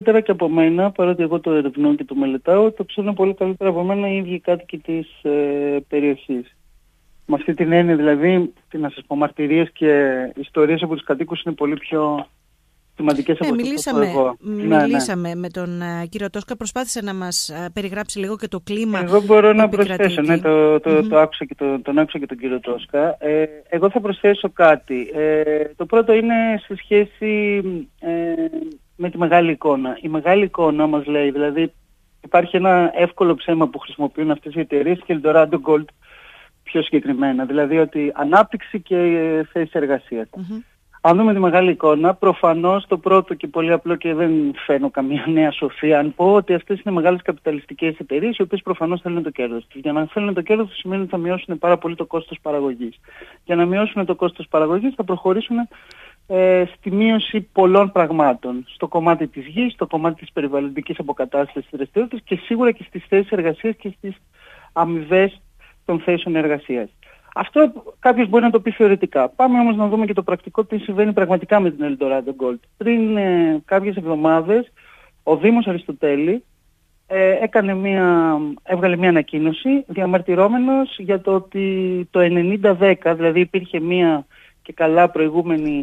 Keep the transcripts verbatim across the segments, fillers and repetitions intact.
καλύτερα και από μένα, παρότι εγώ το ερευνώ και το μελετάω, το ξέρουν πολύ καλύτερα από μένα οι ίδιοι κάτοικοι της ε, περιοχής. Με αυτή την έννοια δηλαδή, τι να σας πω, μαρτυρίες και ιστορίες από τους κατοίκους είναι πολύ πιο σημαντικές ναι, από μιλήσαμε, αυτό που εγώ. Μιλήσαμε ναι, ναι. με τον uh, κύριο Τόσκα, προσπάθησε να μας uh, περιγράψει λίγο και το κλίμα. Εγώ μπορώ να επικρατεί. προσθέσω, ναι, το, το, mm-hmm. το άκουσα και το, τον άκουσα και τον κύριο Τόσκα. Ε, εγώ θα προσθέσω κάτι. Ε, το πρώτο είναι σε σχέση ε, με τη μεγάλη εικόνα. Η μεγάλη εικόνα μας λέει, δηλαδή υπάρχει ένα εύκολο ψέμα που χρησιμοποιούν αυτές οι εταιρείες και Eldorado Gold πιο συγκεκριμένα, δηλαδή ότι ανάπτυξη και θέσεις εργασίας. Mm-hmm. Αν δούμε τη μεγάλη εικόνα, προφανώς το πρώτο και πολύ απλό και δεν φαίνω καμία νέα σοφία αν πω ότι αυτές είναι μεγάλες καπιταλιστικές εταιρείες οι οποίες προφανώς θέλουν το κέρδος τους. Για να θέλουν το κέρδος τους σημαίνει ότι θα μειώσουν πάρα πολύ το κόστος παραγωγής. Για να μειώσουν το κόστος παραγωγής θα προχωρήσουν ε, στη μείωση πολλών πραγμάτων. Στο κομμάτι της γης, στο κομμάτι της περιβαλλοντικής αποκατάστασης της δραστηριότητας και σίγουρα και στις θέσεις εργασίας και στις αμοιβές των θέσεων εργασίας. Αυτό κάποιος μπορεί να το πει θεωρητικά. Πάμε όμως να δούμε και το πρακτικό τι συμβαίνει πραγματικά με την Eldorado Gold. Πριν ε, κάποιες εβδομάδες ο Δήμος Αριστοτέλη ε, έκανε μια, έβγαλε μια ανακοίνωση διαμαρτυρόμενος για το ότι το ενενήντα δέκα, δηλαδή υπήρχε μια και καλά προηγούμενη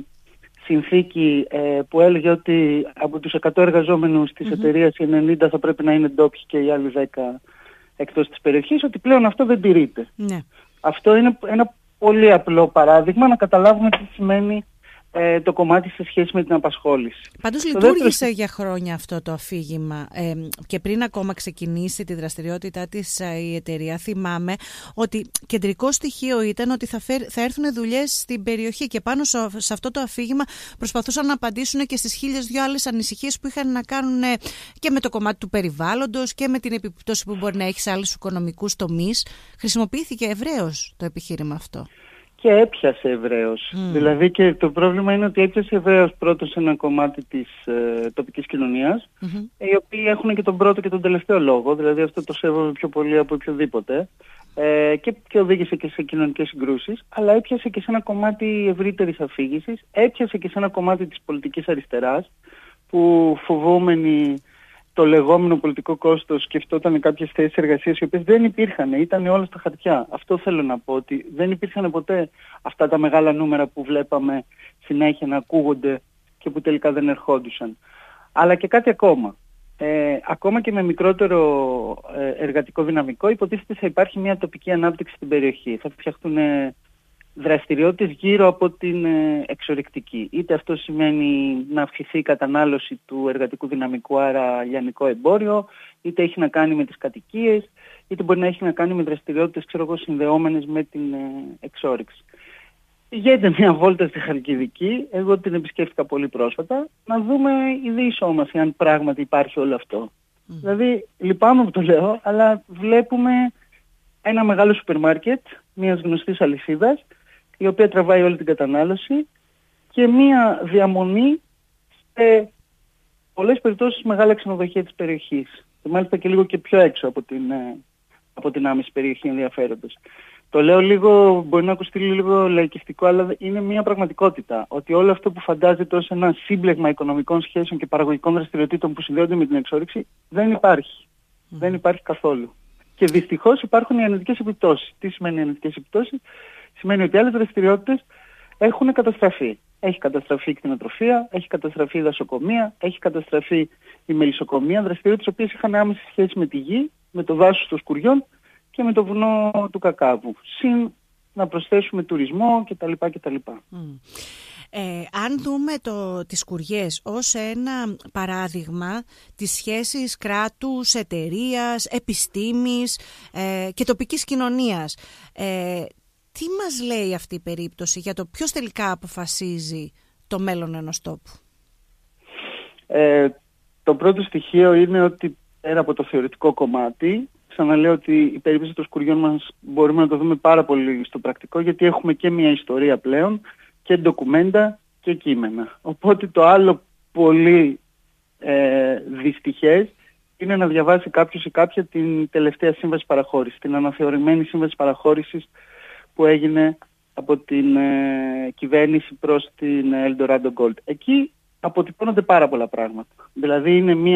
συνθήκη ε, που έλεγε ότι από τους εκατό εργαζόμενους της mm-hmm. εταιρείας οι ενενήντα θα πρέπει να είναι ντόπιοι και οι άλλοι δέκα εκτός της περιοχής, ότι πλέον αυτό δεν τηρείται. Ναι. Αυτό είναι ένα πολύ απλό παράδειγμα να καταλάβουμε τι σημαίνει ε, το κομμάτι σε σχέση με την απασχόληση. Πάντως λειτουργήσε δεύτερο... για χρόνια αυτό το αφήγημα ε, και πριν ακόμα ξεκινήσει τη δραστηριότητά της ε, η εταιρεία, θυμάμαι ότι κεντρικό στοιχείο ήταν ότι θα, φέρ, θα έρθουν δουλειές στην περιοχή και πάνω σε, σε αυτό το αφήγημα προσπαθούσαν να απαντήσουν και στις χίλιες δυο άλλες ανησυχίες που είχαν να κάνουν ε, και με το κομμάτι του περιβάλλοντος και με την επιπτώση που μπορεί να έχει σε άλλους οικονομικούς τομείς. Χρησιμοποιήθηκε ευρέως το επιχείρημα αυτό. Και έπιασε ευρέως. Mm. Δηλαδή και το πρόβλημα είναι ότι έπιασε ευρέως πρώτο σε ένα κομμάτι της ε, τοπικής κοινωνίας, mm-hmm. οι οποίοι έχουν και τον πρώτο και τον τελευταίο λόγο, δηλαδή αυτό το σέβομαι πιο πολύ από οποιοδήποτε, ε, και, και οδήγησε και σε κοινωνικές συγκρούσεις, αλλά έπιασε και σε ένα κομμάτι ευρύτερης αφήγησης, έπιασε και σε ένα κομμάτι της πολιτικής αριστεράς, που φοβόμενοι το λεγόμενο πολιτικό κόστος σκεφτόταν κάποιες θέσεις εργασίας οι οποίες δεν υπήρχαν, ήταν όλα στα χαρτιά. Αυτό θέλω να πω, ότι δεν υπήρχαν ποτέ αυτά τα μεγάλα νούμερα που βλέπαμε συνέχεια να ακούγονται και που τελικά δεν ερχόντουσαν. Αλλά και κάτι ακόμα. Ε, ακόμα και με μικρότερο ε, εργατικό δυναμικό υποτίθεται θα υπάρχει μια τοπική ανάπτυξη στην περιοχή. Θα φτιαχτούν ε, δραστηριότητες γύρω από την ε, εξορυκτική. Είτε αυτό σημαίνει να αυξηθεί η κατανάλωση του εργατικού δυναμικού, άρα λιανικό εμπόριο, είτε έχει να κάνει με τις κατοικίες, είτε μπορεί να έχει να κάνει με δραστηριότητες ξέρω εγώ, συνδεόμενες με την ε, εξόρυξη. Γίνεται μια βόλτα στη Χαλκιδική, εγώ την επισκέφθηκα πολύ πρόσφατα, να δούμε η διεισόμαση μας αν πράγματι υπάρχει όλο αυτό. Mm. Δηλαδή, λυπάμαι που το λέω, αλλά βλέπουμε ένα μεγάλο σούπερ μάρκετ μιας γνωστής αλυσίδας, η οποία τραβάει όλη την κατανάλωση και μία διαμονή σε πολλές περιπτώσεις μεγάλα ξενοδοχεία της περιοχής. Και μάλιστα και λίγο και πιο έξω από την, από την άμεση περιοχή ενδιαφέροντος. Το λέω λίγο, μπορεί να ακουστεί λίγο λαϊκιστικό, αλλά είναι μια πραγματικότητα. Ότι όλο αυτό που φαντάζεται ως ένα σύμπλεγμα οικονομικών σχέσεων και παραγωγικών δραστηριοτήτων που συνδέονται με την εξόρυξη δεν υπάρχει. Mm. Δεν υπάρχει καθόλου. Και δυστυχώς υπάρχουν οι αρνητικές επιπτώσεις. Τι σημαίνει οι αρνητικές επιπτώσεις? Σημαίνει ότι άλλες δραστηριότητες έχουν καταστραφεί. Έχει καταστραφεί η κτηνοτροφία, έχει καταστραφεί η δασοκομεία, έχει καταστραφεί η μελισσοκομεία, δραστηριότητες οι οποίες είχαν άμεση σχέση με τη γη, με το δάσος των σκουριών και με το βουνό του Κακάβου. Συν να προσθέσουμε τουρισμό κτλ. κτλ. Mm. Ε, αν δούμε το, τις σκουριές ως ένα παράδειγμα της σχέσης κράτους, εταιρείας, επιστήμης ε, και τοπικής κοινωνίας, ε, τι μας λέει αυτή η περίπτωση για το ποιος τελικά αποφασίζει το μέλλον ενός τόπου? Ε, το πρώτο στοιχείο είναι ότι πέρα από το θεωρητικό κομμάτι, ξαναλέω ότι η περίπτωση των σκουριών μας μπορούμε να το δούμε πάρα πολύ στο πρακτικό, γιατί έχουμε και μια ιστορία πλέον και ντοκουμέντα και κείμενα. Οπότε το άλλο πολύ ε, δυστυχές είναι να διαβάσει κάποιος ή κάποια την τελευταία σύμβαση παραχώρησης, την αναθεωρημένη σύμβαση παραχώρησης που έγινε από την ε, κυβέρνηση προς την Eldorado Gold. Εκεί αποτυπώνονται πάρα πολλά πράγματα. Δηλαδή είναι μια